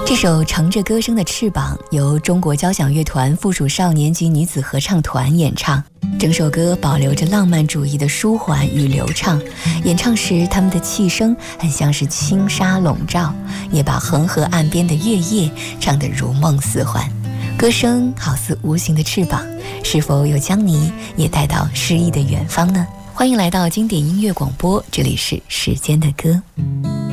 这首《乘着歌声的翅膀》由中国交响乐团附属少年级女子合唱团演唱，整首歌保留着浪漫主义的舒缓与流畅。演唱时，他们的气声很像是轻纱笼罩，也把恒河岸边的月夜唱得如梦似幻。歌声好似无形的翅膀，是否有将你也带到诗意的远方呢？欢迎来到经典音乐广播，这里是时间的歌。